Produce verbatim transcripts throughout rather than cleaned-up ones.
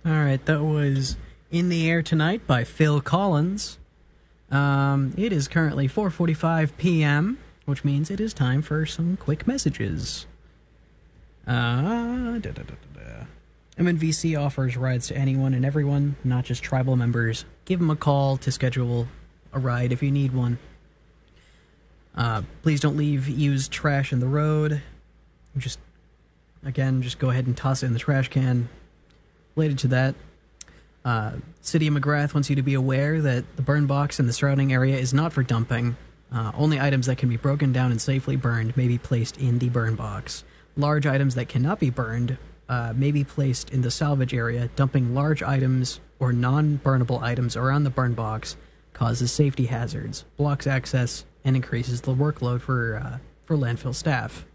All right, that was In the Air Tonight by Phil Collins. Um, it is currently four forty-five p.m., which means it is time for some quick messages. Uh, da, da, da, da, da. M N V C offers rides to anyone and everyone, not just tribal members. Give them a call to schedule a ride if you need one. Uh, please don't leave used trash in the road. Just, again, just go ahead and toss it in the trash can. Related to that, uh, City of McGrath wants you to be aware that the burn box in the surrounding area is not for dumping. Uh, only items that can be broken down and safely burned may be placed in the burn box. Large items that cannot be burned uh, may be placed in the salvage area. Dumping large items or non-burnable items around the burn box causes safety hazards, blocks access, and increases the workload for uh, for landfill staff.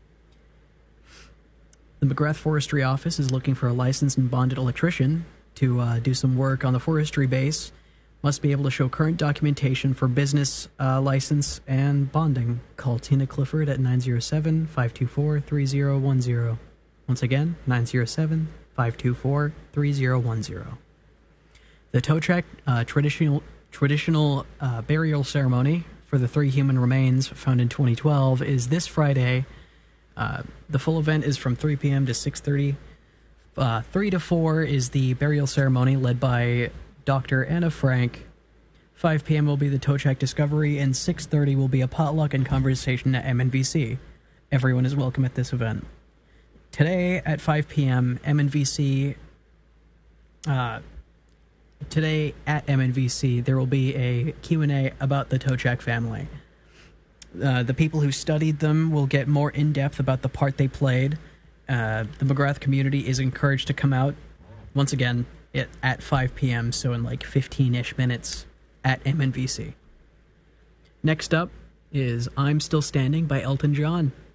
The McGrath Forestry Office is looking for a licensed and bonded electrician to uh, do some work on the forestry base. Must be able to show current documentation for business uh, license and bonding. Call Tina Clifford at nine oh seven, five two four, three oh one oh. Once again, nine oh seven, five two four, three oh one oh. The Tochak uh, traditional traditional uh, burial ceremony for the three human remains found in twenty twelve is this Friday. Uh, the full event is from three p.m. to six thirty. Uh, three to four is the burial ceremony led by Doctor Anna Frank. five p.m. will be the Tochak Discovery, and six thirty will be a potluck and conversation at M N V C. Everyone is welcome at this event. Today at five p.m., M N V C... Uh, today at M N V C, there will be a Q and A about the Tochak family. Uh, the people who studied them will get more in-depth about the part they played. Uh, the McGrath community is encouraged to come out, once again, it, at five p.m., so in like fifteen-ish minutes, at M N V C. Next up is I'm Still Standing by Elton John.